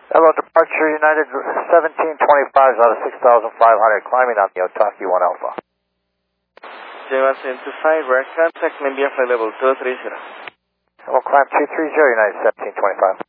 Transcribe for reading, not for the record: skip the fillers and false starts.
Hello, departure United 1725 out of 6,500, climbing on the Otaki 1 Alpha. J175, right contact, Namibia flight level 230. Hello, climb 230 United 1725.